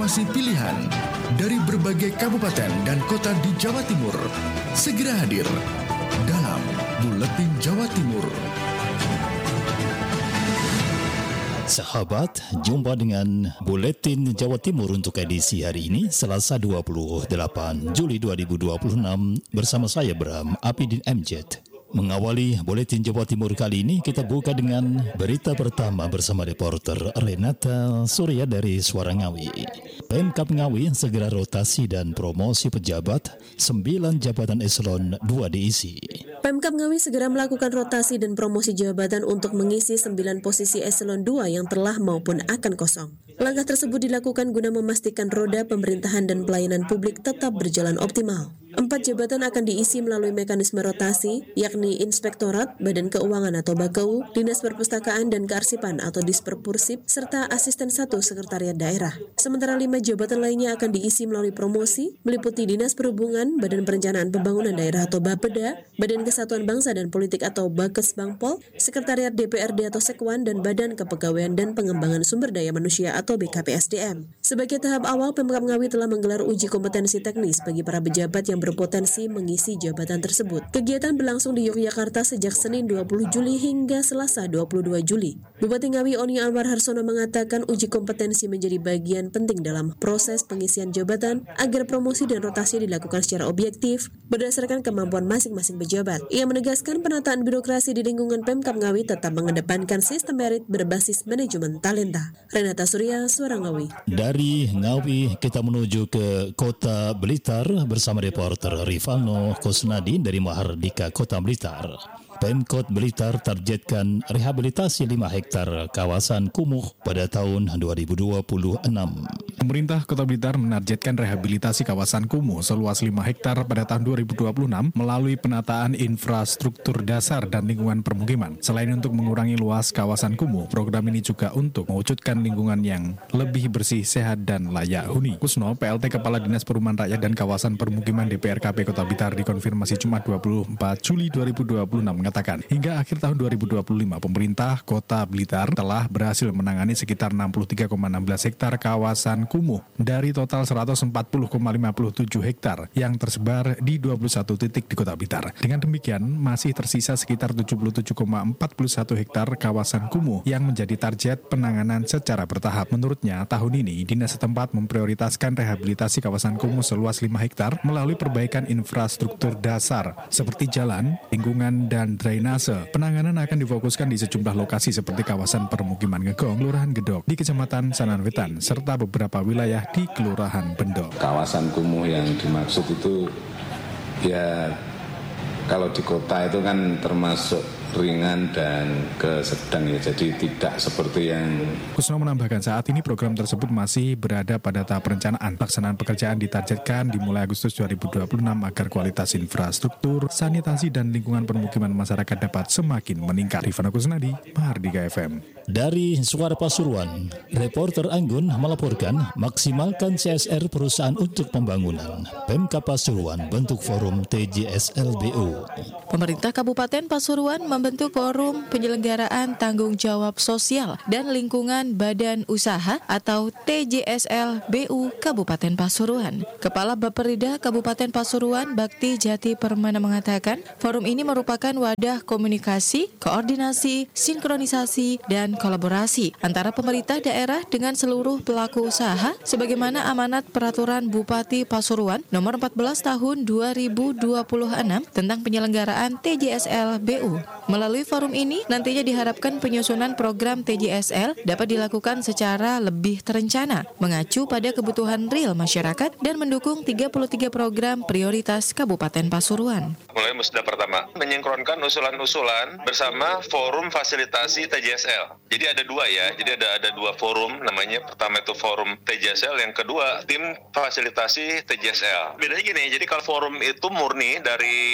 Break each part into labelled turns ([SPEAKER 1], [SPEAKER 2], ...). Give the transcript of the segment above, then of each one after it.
[SPEAKER 1] informasi pilihan dari berbagai kabupaten dan kota di Jawa Timur. Segera hadir dalam Buletin Jawa Timur.
[SPEAKER 2] Sahabat, jumpa dengan Buletin Jawa Timur untuk edisi hari ini, Selasa 28 Juli 2026, bersama saya Bram Apidin MZ. Mengawali Buletin Jawa Timur kali ini, kita buka dengan berita pertama bersama reporter Renata Surya dari Suara Ngawi. Pemkab Ngawi segera rotasi dan promosi pejabat, 9 jabatan eselon 2 diisi.
[SPEAKER 3] Pemkab Ngawi segera melakukan rotasi dan promosi jabatan untuk mengisi 9 posisi eselon 2 yang telah maupun akan kosong. Langkah tersebut dilakukan guna memastikan roda pemerintahan dan pelayanan publik tetap berjalan optimal. 4 jabatan akan diisi melalui mekanisme rotasi, yakni Inspektorat, Badan Keuangan atau BAKEU, Dinas Perpustakaan dan Kearsipan atau Disperpursip, serta Asisten 1 Sekretariat Daerah. Sementara 5 jabatan lainnya akan diisi melalui promosi, meliputi Dinas Perhubungan, Badan Perencanaan Pembangunan Daerah atau BAPEDA, Badan Kesatuan Bangsa dan Politik atau Bakesbangpol, Sekretariat DPRD atau Sekwan, dan Badan Kepegawaian dan Pengembangan Sumber Daya Manusia atau BKPSDM. Sebagai tahap awal, Pemkab Ngawi telah menggelar uji kompetensi teknis bagi para pejabat yang berpotensi mengisi jabatan tersebut. Kegiatan berlangsung di Yogyakarta sejak Senin 20 Juli hingga Selasa 22 Juli. Bupati Ngawi Oni Anwar Harsono mengatakan uji kompetensi menjadi bagian penting dalam proses pengisian jabatan agar promosi dan rotasi dilakukan secara objektif berdasarkan kemampuan masing-masing pejabat. Ia menegaskan penataan birokrasi di lingkungan Pemkab Ngawi tetap mengedepankan sistem merit berbasis manajemen talenta. Renata Surya, Suara Ngawi.
[SPEAKER 2] Dari Ngawi kita menuju ke Kota Blitar bersama reporter Rifano Kusnadi dari Mahardika Kota Blitar. Pemkot Blitar targetkan rehabilitasi 5 hektar kawasan kumuh pada tahun 2026.
[SPEAKER 4] Pemerintah Kota Blitar menargetkan rehabilitasi kawasan kumuh seluas 5 hektar pada tahun 2026 melalui penataan infrastruktur dasar dan lingkungan permukiman. Selain untuk mengurangi luas kawasan kumuh, program ini juga untuk mewujudkan lingkungan yang lebih bersih, sehat, dan layak huni. Kusno, PLT Kepala Dinas Perumahan Rakyat dan Kawasan Permukiman DPRKP Kota Blitar dikonfirmasi Jumat 24 Juli 2026 mengatakan, hingga akhir tahun 2025, pemerintah Kota Blitar telah berhasil menangani sekitar 63,16 hektar kawasan kumuh dari total 140,57 hektar yang tersebar di 21 titik di Kota Blitar. Dengan demikian, masih tersisa sekitar 77,41 hektar kawasan kumuh yang menjadi target penanganan secara bertahap. Menurutnya, tahun ini dinas setempat memprioritaskan rehabilitasi kawasan kumuh seluas 5 hektar melalui perbaikan infrastruktur dasar seperti jalan, lingkungan, dan drainase. Penanganan akan difokuskan di sejumlah lokasi seperti kawasan permukiman Ngegong, Kelurahan Gedok di Kecamatan Sananwetan, serta beberapa wilayah di Kelurahan Bendo.
[SPEAKER 5] Kawasan kumuh yang dimaksud itu ya kalau di kota itu kan termasuk ringan dan sedang ya, jadi tidak seperti yang...
[SPEAKER 4] Kusno menambahkan saat ini program tersebut masih berada pada tahap perencanaan. Pelaksanaan pekerjaan ditargetkan dimulai Agustus 2026 agar kualitas infrastruktur, sanitasi, dan lingkungan permukiman masyarakat dapat semakin meningkat. Rifana Kusnadi, Mahardika FM.
[SPEAKER 2] Dari Suara Pasuruan, reporter Anggun melaporkan maksimalkan CSR perusahaan untuk pembangunan. Pemkab Pasuruan bentuk forum TJSLBU.
[SPEAKER 6] Pemerintah Kabupaten Pasuruan membentuk forum penyelenggaraan tanggung jawab sosial dan lingkungan badan usaha atau TJSLBU Kabupaten Pasuruan. Kepala Bapperida Kabupaten Pasuruan Bakti Jati Permana mengatakan forum ini merupakan wadah komunikasi, koordinasi, sinkronisasi, dan kolaborasi antara pemerintah daerah dengan seluruh pelaku usaha sebagaimana amanat peraturan Bupati Pasuruan nomor 14 tahun 2026 tentang penyelenggaraan TJSLBU. Melalui forum ini nantinya diharapkan penyusunan program TJSL dapat dilakukan secara lebih terencana, mengacu pada kebutuhan real masyarakat dan mendukung 33 program prioritas Kabupaten Pasuruan.
[SPEAKER 7] Mulai musda pertama, menyinkronkan usulan-usulan bersama forum fasilitasi TJSL. Jadi ada dua ya, jadi ada dua forum, namanya pertama itu forum TJSL, yang kedua tim fasilitasi TJSL. Bedanya gini, jadi kalau forum itu murni dari badan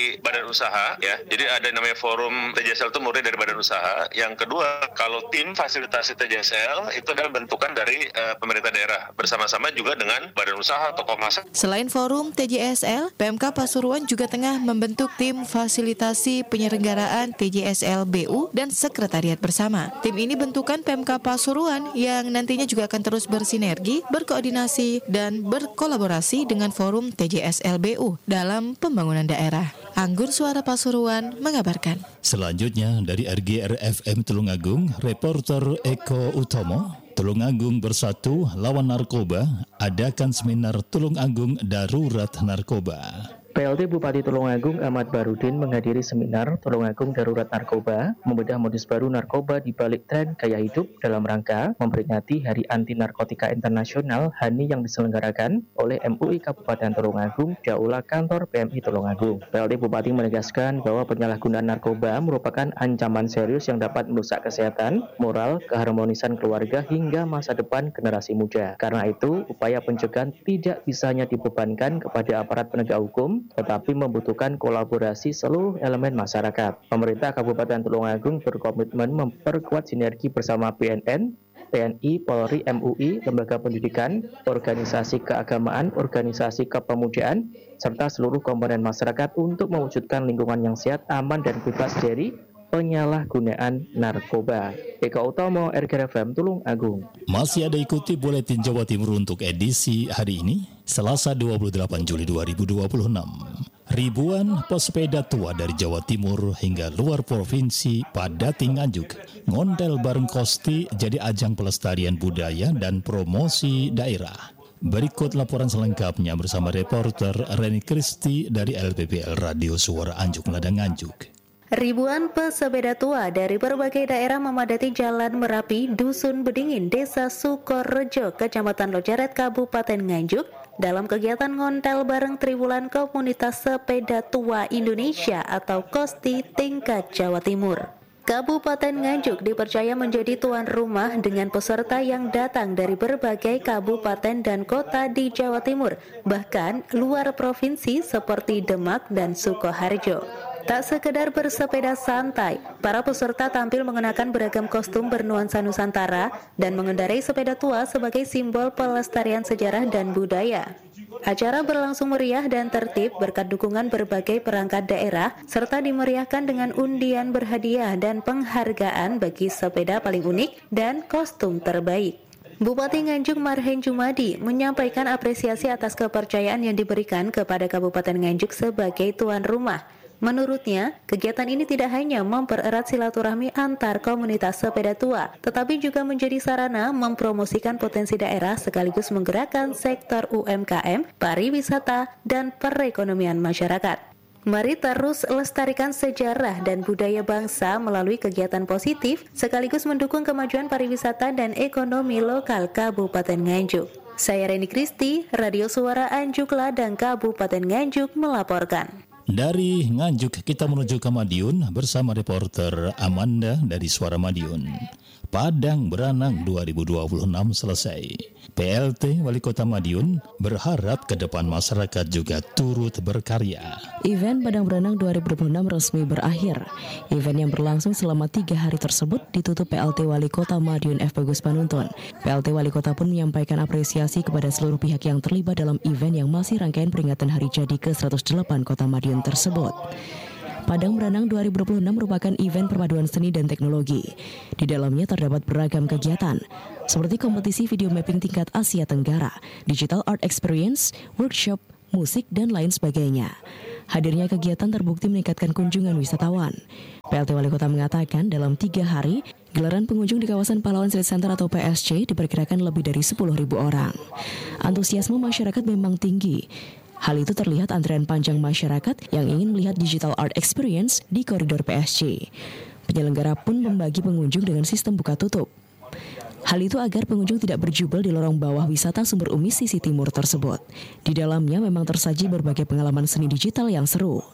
[SPEAKER 7] badan usaha ya. Jadi ada namanya forum TJSL itu murni dari badan usaha. Yang kedua, kalau tim fasilitasi TJSL itu adalah bentukan dari pemerintah daerah bersama-sama juga dengan badan usaha, tokoh masyarakat.
[SPEAKER 6] Selain forum TJSL, PMK Pasuruan juga tengah membentuk tim fasilitasi penyelenggaraan TJSL BU dan sekretariat bersama. Tim ini bentukan PMK Pasuruan yang nantinya juga akan terus bersinergi, berkoordinasi, dan berkolaborasi dengan forum TJSL BU dalam pembangunan daerah. Anggun Suara Pasuruan mengabarkan.
[SPEAKER 2] Selanjutnya dari RGRFM Tulungagung, reporter Eko Utomo, Tulungagung Bersatu Lawan Narkoba adakan seminar Tulungagung Darurat Narkoba.
[SPEAKER 8] PLT Bupati Tulungagung Ahmad Barudin menghadiri seminar Tulungagung Darurat Narkoba, membedah modus baru narkoba di balik tren gaya hidup dalam rangka memperingati Hari Anti Narkotika Internasional HANI yang diselenggarakan oleh MUI Kabupaten Tulungagung di Aula Kantor PMI Tulungagung. PLT Bupati menegaskan bahwa penyalahgunaan narkoba merupakan ancaman serius yang dapat merusak kesehatan, moral, keharmonisan keluarga hingga masa depan generasi muda. Karena itu, upaya pencegahan tidak bisa hanya dibebankan kepada aparat penegak hukum, tetapi membutuhkan kolaborasi seluruh elemen masyarakat. Pemerintah Kabupaten Tulungagung berkomitmen memperkuat sinergi bersama BNN, TNI, Polri, MUI, lembaga pendidikan, organisasi keagamaan, organisasi kepemudaan, serta seluruh komponen masyarakat untuk mewujudkan lingkungan yang sehat, aman, dan bebas dari penyalahgunaan narkoba. Eko Utomo, RGRFM Tulungagung.
[SPEAKER 2] Masih ada ikuti Buletin Jawa Timur untuk edisi hari ini, Selasa 28 Juli 2026. Ribuan pesepeda tua dari Jawa Timur hingga luar provinsi padati Nganjuk, ngondel bareng Kosti jadi ajang pelestarian budaya dan promosi daerah. Berikut laporan selengkapnya bersama reporter Reni Kristi dari LPPL Radio Suara Anjuk Ladang Nganjuk.
[SPEAKER 9] Ribuan pesepeda tua dari berbagai daerah memadati Jalan Merapi, Dusun Bedingin, Desa Sukorejo, Kecamatan Lojeret, Kabupaten Nganjuk dalam kegiatan ngontel bareng Triwulan Komunitas Sepeda Tua Indonesia atau KOSTI tingkat Jawa Timur. Kabupaten Nganjuk dipercaya menjadi tuan rumah dengan peserta yang datang dari berbagai kabupaten dan kota di Jawa Timur, bahkan luar provinsi seperti Demak dan Sukoharjo. Tak sekedar bersepeda santai, para peserta tampil mengenakan beragam kostum bernuansa Nusantara dan mengendarai sepeda tua sebagai simbol pelestarian sejarah dan budaya. Acara berlangsung meriah dan tertib berkat dukungan berbagai perangkat daerah serta dimeriahkan dengan undian berhadiah dan penghargaan bagi sepeda paling unik dan kostum terbaik. Bupati Nganjuk Marhen Jumadi menyampaikan apresiasi atas kepercayaan yang diberikan kepada Kabupaten Nganjuk sebagai tuan rumah. Menurutnya, kegiatan ini tidak hanya mempererat silaturahmi antar komunitas sepeda tua, tetapi juga menjadi sarana mempromosikan potensi daerah sekaligus menggerakkan sektor UMKM, pariwisata, dan perekonomian masyarakat. Mari terus lestarikan sejarah dan budaya bangsa melalui kegiatan positif, sekaligus mendukung kemajuan pariwisata dan ekonomi lokal Kabupaten Nganjuk. Saya Reni Kristi, Radio Suara Anjuk Ladang Kabupaten Nganjuk melaporkan.
[SPEAKER 2] Dari Nganjuk kita menuju ke Madiun bersama reporter Amanda dari Suara Madiun. Padang Beranang 2026 selesai. PLT Wali Kota Madiun berharap ke depan masyarakat juga turut berkarya.
[SPEAKER 10] Event Padang Beranang 2026 resmi berakhir. Event yang berlangsung selama 3 hari tersebut ditutup PLT Wali Kota Madiun F. Bagus Panuntun. PLT Wali Kota pun menyampaikan apresiasi kepada seluruh pihak yang terlibat dalam event yang masih rangkaian peringatan hari jadi ke-108 Kota Madiun tersebut. Padang Beranang 2026 merupakan event perpaduan seni dan teknologi. Di dalamnya terdapat beragam kegiatan, seperti kompetisi video mapping tingkat Asia Tenggara, digital art experience, workshop, musik, dan lain sebagainya. Hadirnya kegiatan terbukti meningkatkan kunjungan wisatawan. PLT Wali Kota mengatakan dalam 3 hari, gelaran pengunjung di kawasan Pahlawan Street Center atau PSC diperkirakan lebih dari 10.000 orang. Antusiasme masyarakat memang tinggi. Hal itu terlihat antrean panjang masyarakat yang ingin melihat digital art experience di koridor PSC. Penyelenggara pun membagi pengunjung dengan sistem buka tutup. Hal itu agar pengunjung tidak berjubel di lorong bawah wisata Sumber Umi sisi timur tersebut. Di dalamnya memang tersaji berbagai pengalaman seni digital yang seru.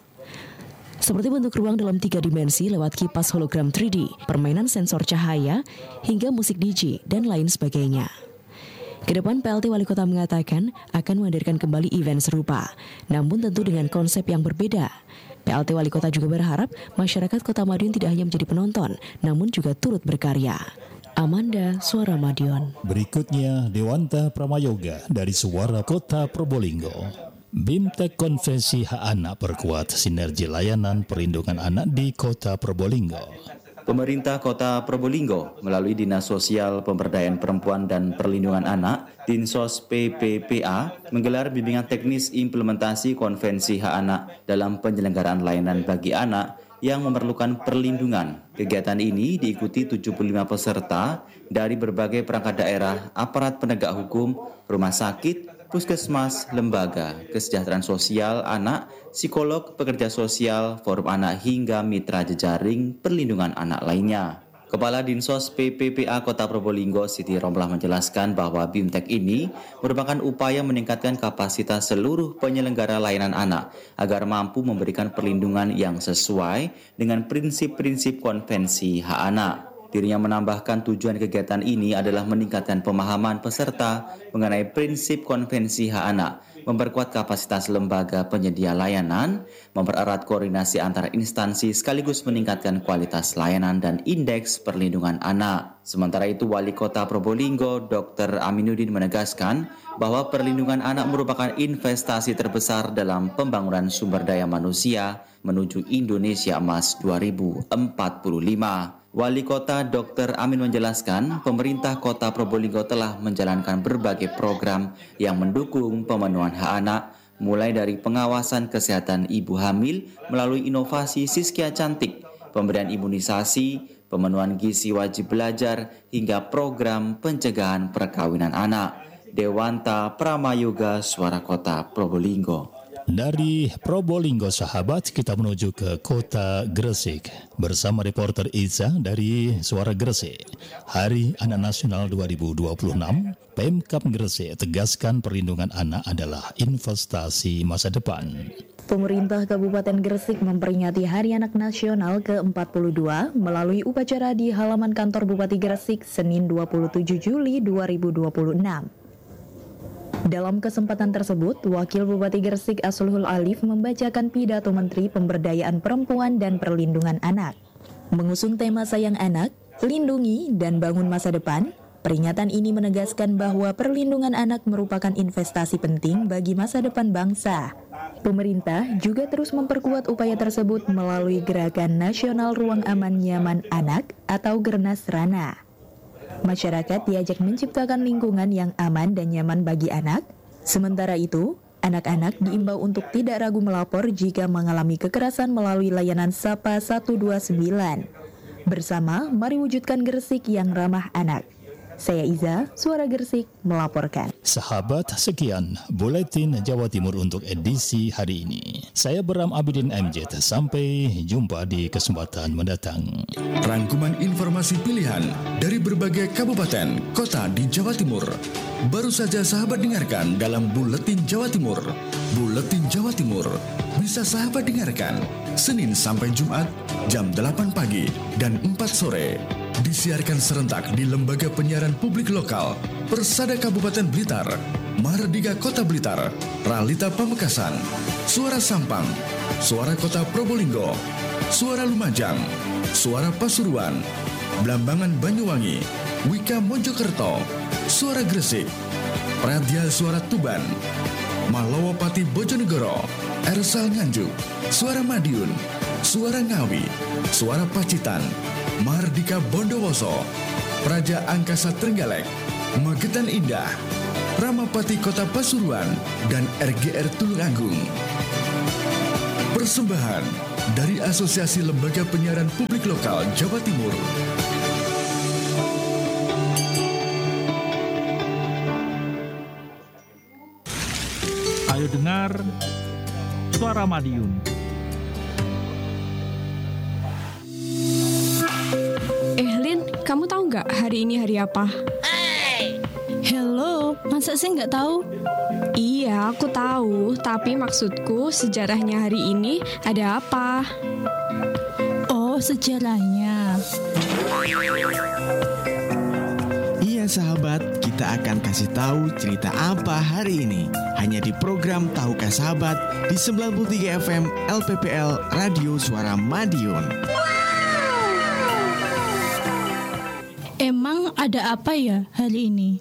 [SPEAKER 10] Seperti bentuk ruang dalam 3 dimensi lewat kipas hologram 3D, permainan sensor cahaya, hingga musik DJ, dan lain sebagainya. Kedepan PLT Wali Kota mengatakan akan menghadirkan kembali event serupa, namun tentu dengan konsep yang berbeda. PLT Wali Kota juga berharap masyarakat Kota Madiun tidak hanya menjadi penonton, namun juga turut berkarya. Amanda, Suara Madiun.
[SPEAKER 2] Berikutnya, Dewanta Pramayoga dari Suara Kota Probolinggo. BIMTEK Konvensi Hak Anak perkuat sinergi layanan perlindungan anak di Kota Probolinggo.
[SPEAKER 11] Pemerintah Kota Probolinggo melalui Dinas Sosial Pemberdayaan Perempuan dan Perlindungan Anak, Dinsos PPPA, menggelar bimbingan teknis implementasi Konvensi Hak Anak dalam penyelenggaraan layanan bagi anak yang memerlukan perlindungan. Kegiatan ini diikuti 75 peserta dari berbagai perangkat daerah, aparat penegak hukum, rumah sakit, puskesmas, lembaga, kesejahteraan sosial anak, psikolog, pekerja sosial, forum anak hingga mitra jejaring perlindungan anak lainnya. Kepala Dinsos PPPA Kota Probolinggo Siti Romlah menjelaskan bahwa BIMTEK ini merupakan upaya meningkatkan kapasitas seluruh penyelenggara layanan anak agar mampu memberikan perlindungan yang sesuai dengan prinsip-prinsip Konvensi Hak Anak. Dirinya menambahkan tujuan kegiatan ini adalah meningkatkan pemahaman peserta mengenai prinsip Konvensi Hak Anak, memperkuat kapasitas lembaga penyedia layanan, mempererat koordinasi antar instansi sekaligus meningkatkan kualitas layanan dan indeks perlindungan anak. Sementara itu, Wali Kota Probolinggo Dr. Aminuddin menegaskan bahwa perlindungan anak merupakan investasi terbesar dalam pembangunan sumber daya manusia menuju Indonesia Emas 2045. Wali Kota Dr. Amin menjelaskan, pemerintah Kota Probolinggo telah menjalankan berbagai program yang mendukung pemenuhan hak anak, mulai dari pengawasan kesehatan ibu hamil melalui inovasi Siskia Cantik, pemberian imunisasi, pemenuhan gizi wajib belajar, hingga program pencegahan perkawinan anak. Dewanta Pramayoga, Suara Kota Probolinggo.
[SPEAKER 2] Dari Probolinggo sahabat, kita menuju ke Kota Gresik bersama reporter Iza dari Suara Gresik. Hari Anak Nasional 2026, Pemkab Gresik tegaskan perlindungan anak adalah investasi masa depan.
[SPEAKER 12] Pemerintah Kabupaten Gresik memperingati Hari Anak Nasional ke-42 melalui upacara di halaman kantor Bupati Gresik Senin 27 Juli 2026. Dalam kesempatan tersebut, Wakil Bupati Gresik Aslhul Alif membacakan pidato Menteri Pemberdayaan Perempuan dan Perlindungan Anak. Mengusung tema Sayang Anak, Lindungi dan Bangun Masa Depan, peringatan ini menegaskan bahwa perlindungan anak merupakan investasi penting bagi masa depan bangsa. Pemerintah juga terus memperkuat upaya tersebut melalui Gerakan Nasional Ruang Aman Nyaman Anak atau Gernasrana. Masyarakat diajak menciptakan lingkungan yang aman dan nyaman bagi anak. Sementara itu, anak-anak diimbau untuk tidak ragu melapor jika mengalami kekerasan melalui layanan Sapa 129. Bersama, mari wujudkan Gresik yang ramah anak. Saya Iza, Suara Gresik, melaporkan.
[SPEAKER 2] Sahabat, sekian Buletin Jawa Timur untuk edisi hari ini. Saya Bram Abidin MJ. Sampai jumpa di kesempatan mendatang.
[SPEAKER 1] Rangkuman informasi pilihan dari berbagai kabupaten, kota di Jawa Timur. Baru saja sahabat dengarkan dalam Buletin Jawa Timur. Buletin Jawa Timur bisa sahabat dengarkan Senin sampai Jumat jam 8 pagi dan 4 sore. Disiarkan serentak di Lembaga Penyiaran Publik Lokal, Persada Kabupaten Blitar, Mahardika Kota Blitar, Ralita Pamekasan, Suara Sampang, Suara Kota Probolinggo, Suara Lumajang, Suara Pasuruan, Blambangan Banyuwangi, Wika Mojokerto, Suara Gresik, Pradia Suara Tuban, Malawapati Bojonegoro, Ersal Nganjuk, Suara Madiun, Suara Ngawi, Suara Pacitan, Mahardika Bondowoso, Praja Angkasa Trenggalek, Magetan Indah, Ramapati Kota Pasuruan, dan RGR Tulungagung. Persembahan dari Asosiasi Lembaga Penyiaran Publik Lokal Jawa Timur.
[SPEAKER 13] Ayo dengar Suara Madiun.
[SPEAKER 14] Lin, kamu tahu nggak hari ini hari apa?
[SPEAKER 15] Hello, masa saya nggak tahu?
[SPEAKER 14] Iya, aku tahu. Tapi maksudku sejarahnya hari ini ada apa?
[SPEAKER 15] Oh, sejarahnya.
[SPEAKER 16] Iya,
[SPEAKER 15] Sahabat, kita akan kasih tahu cerita apa hari ini. Hanya di program Tahukah Sahabat di 93 FM LPPL Radio Suara Madiun.
[SPEAKER 16] Emang ada apa ya hari ini?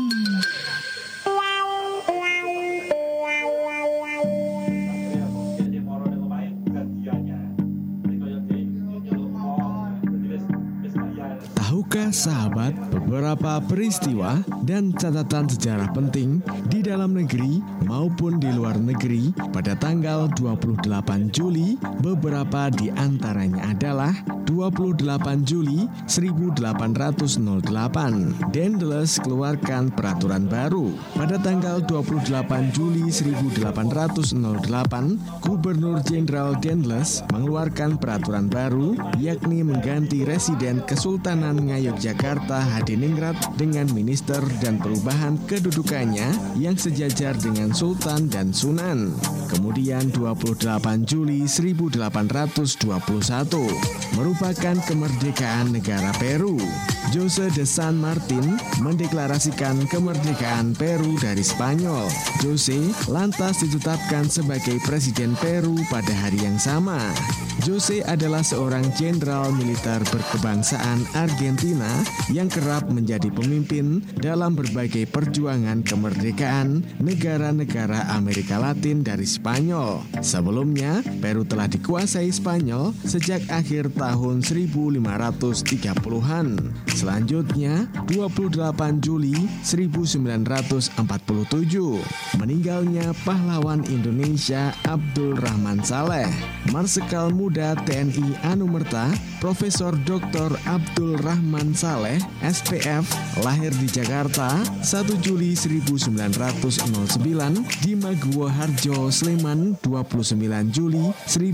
[SPEAKER 15] Tahukah sahabat beberapa peristiwa dan catatan sejarah penting di dalam negeri maupun di luar negeri pada tanggal 28 Juli? Beberapa di antaranya adalah 28 Juli 1808, Dendles keluarkan peraturan baru. Pada tanggal 28 Juli 1808, Gubernur Jenderal Dendles mengeluarkan peraturan baru, yakni mengganti residen Kesultanan Ngayogyakarta Hadiningrat dengan minister dan perubahan kedudukannya yang sejajar dengan Sultan dan Sunan. Kemudian 28 Juli 1821 merupakan kemerdekaan negara Peru. José de San Martín mendeklarasikan kemerdekaan Peru dari Spanyol. José lantas ditetapkan sebagai presiden Peru pada hari yang sama. José adalah seorang jenderal militer berkebangsaan Argentina yang kerap menjadi pemimpin dalam berbagai perjuangan kemerdekaan negara-negara Amerika Latin dari Spanyol. Sebelumnya, Peru telah dikuasai Spanyol sejak akhir tahun 1530-an. Selanjutnya, 28 Juli 1947, meninggalnya pahlawan Indonesia Abdul Rahman Saleh. Marsikal Muda TNI Anumerta, Profesor Dr. Abdul Rahman Saleh, SPF, lahir di Jakarta 1 Juli 1909, di Maguwo Harjo, Sleman 29 Juli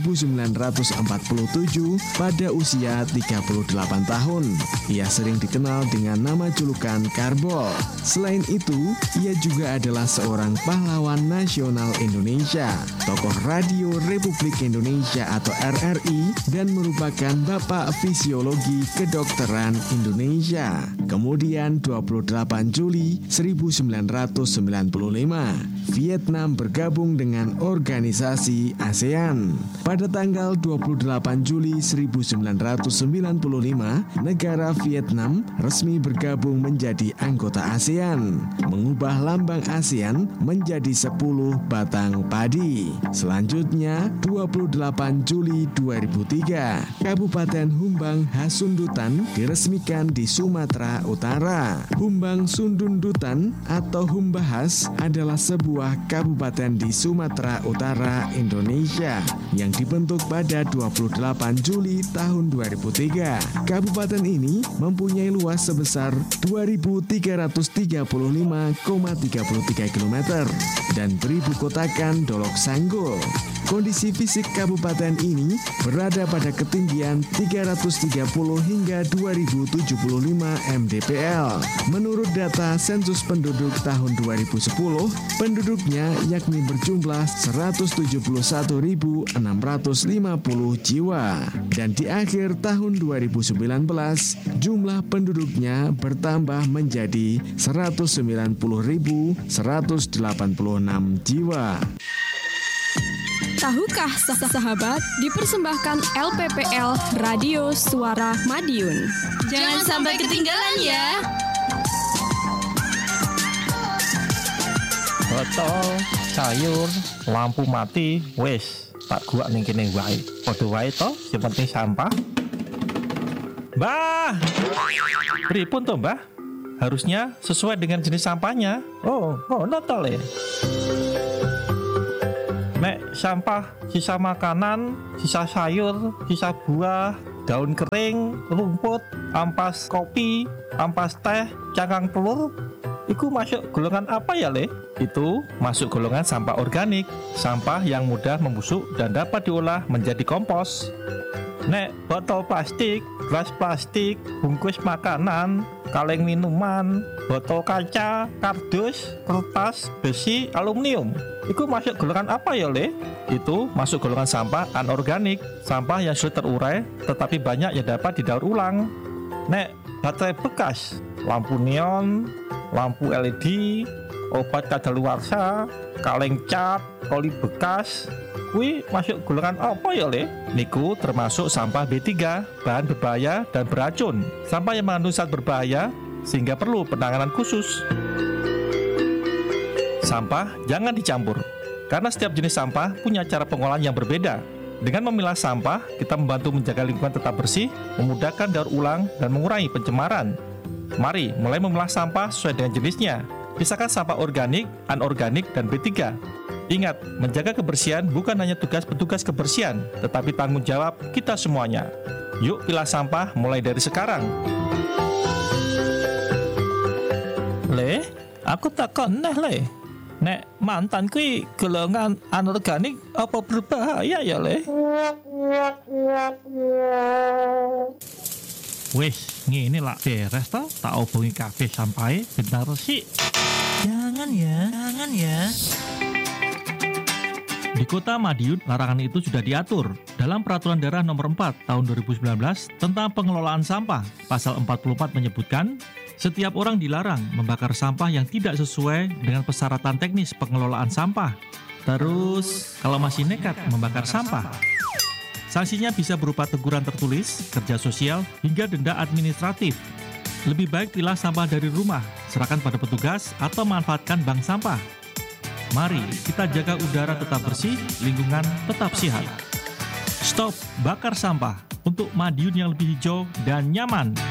[SPEAKER 15] 1947 pada usia 38 tahun. Ia sering dikenal dengan nama julukan Karbol. Selain itu, ia juga adalah seorang pahlawan nasional Indonesia, tokoh radio Republik Indonesia atau RRI, dan merupakan Bapak Fisiologi Kedokteran Indonesia. Kemudian 28 Juli 1995, Vietnam bergabung dengan organisasi ASEAN. Pada tanggal 28 Juli 1995, negara Vietnam resmi bergabung menjadi anggota ASEAN, mengubah lambang ASEAN menjadi 10 batang padi. Selanjutnya, 28 Juli 2003, Kabupaten Humbang Hasundutan diresmikan di Sumatera Utara. Humbang Sundundutan atau Humbahas adalah sebuah kabupaten di Sumatera Utara, Indonesia yang dibentuk pada 28 Juli tahun 2003. Kabupaten ini mempunyai luas sebesar 2.335,33 km dan beribu kotakan Dolok Sanggul. Kondisi fisik kabupaten ini berada pada ketinggian 330 hingga 2075 mdpl. Menurut data sensus penduduk tahun 2010, penduduknya yakni berjumlah 171.650 jiwa. Dan di akhir tahun 2019, jumlah penduduknya bertambah menjadi 190.186 jiwa.
[SPEAKER 14] Tahukah sahabat dipersembahkan LPPL Radio Suara Madiun.
[SPEAKER 17] Jangan sampai ketinggalan ya.
[SPEAKER 13] Botol, sayur, lampu mati, wes tak gua ning kene wae. Padha wae to, sing penting sampah. Mbah. Pripun to, Mbah? Harusnya sesuai dengan jenis sampahnya. Oh, notol ya. Nek sampah, sisa makanan, sisa sayur, sisa buah, daun kering, rumput, ampas kopi, ampas teh, cangkang telur, itu masuk golongan apa ya, Le? Itu masuk golongan sampah organik, sampah yang mudah membusuk dan dapat diolah menjadi kompos. Nek botol plastik, gelas plastik, bungkus makanan, kaleng minuman, botol kaca, kardus, kertas, besi, aluminium, itu masuk golongan apa ya, Le? Itu masuk golongan sampah anorganik, sampah yang sulit terurai tetapi banyak yang dapat didaur ulang. Nek baterai bekas, lampu neon, lampu LED, obat kadaluarsa, kaleng cat, oli bekas. Kuwi masuk golongan apa ya, Le? Niku termasuk sampah B3, bahan berbahaya dan beracun. Sampah yang mengandung zat berbahaya sehingga perlu penanganan khusus. Sampah jangan dicampur, karena setiap jenis sampah punya cara pengolahan yang berbeda. Dengan memilah sampah, kita membantu menjaga lingkungan tetap bersih, memudahkan daur ulang, dan mengurangi pencemaran. Mari mulai memilah sampah sesuai dengan jenisnya. Pisahkan sampah organik, anorganik, dan B3. Ingat, menjaga kebersihan bukan hanya tugas petugas kebersihan, tetapi tanggung jawab kita semuanya. Yuk pilah sampah mulai dari sekarang. Le, aku takon neh, Le. Nek mantan kui golongan anorganik apa berbahaya ya, Le? Wes, ngene lah beres toh, tak obongi kafe sampai bentar sih. Jangan ya. Di Kota Madiun, larangan itu sudah diatur dalam Peraturan Daerah Nomor 4 Tahun 2019 tentang pengelolaan sampah. Pasal 44 menyebutkan, setiap orang dilarang membakar sampah yang tidak sesuai dengan persyaratan teknis pengelolaan sampah. Terus, kalau masih nekat membakar sampah, sanksinya bisa berupa teguran tertulis, kerja sosial, hingga denda administratif. Lebih baik pilah sampah dari rumah, serahkan pada petugas, atau manfaatkan bank sampah. Mari kita jaga udara tetap bersih, lingkungan tetap sehat. Stop bakar sampah untuk Madiun yang lebih hijau dan nyaman.